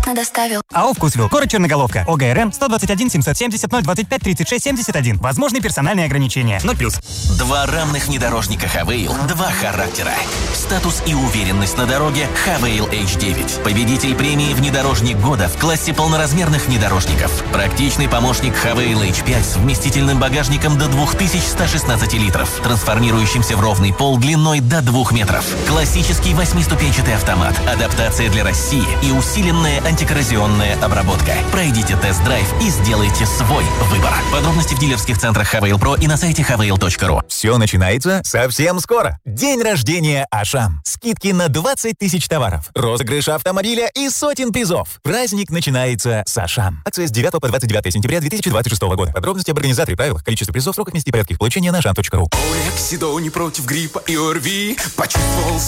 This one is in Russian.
бесплатно доставил. АО «Вкусвилл». Город Черноголовка. ОГРН 121 770 025 36 71. Возможны персональные ограничения. 0+. Два равных внедорожника Хавейл, два характера. Статус и уверенность на дороге Хавейл H9. Победитель премии «Внедорожник года» в классе полноразмерных внедорожников. Практичный помощник Хавейл H5 с вместительным багажником до 2116 литров, трансформирующимся в ровный пол длиной до 2 метров. Классический 8-ступенчатый автомат, адаптация для России и усиленная антикоррозионная обработка. Пройдите тест-драйв и сделайте свой выбор. Подробности в дилерских центрах Хавейл Про и на сайте havail.ru. Все начинается совсем скоро. День рождения Ашан. Скидки на 20 тысяч товаров. Розыгрыш автомобиля и сотен призов. Праздник начинается с Ашан. Акция с 9 по 29 сентября 2026 года. Подробности об организаторе, правилах, количестве призов, сроках, месте и порядке их получения на ashan.ru. Олег Седой против гриппа и ОРВИ почувствовал